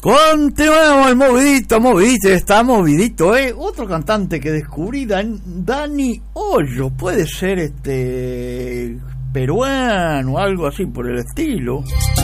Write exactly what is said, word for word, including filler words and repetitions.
Continuamos el movidito, movidito, está movidito, ¿eh? Otro cantante que descubrí, Dan, Dani Hoyo, puede ser este peruano, algo así por el estilo.